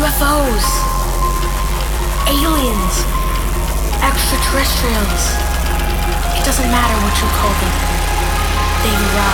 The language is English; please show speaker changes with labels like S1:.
S1: UFOs, aliens, extraterrestrials. It doesn't matter what you call them. They arrive.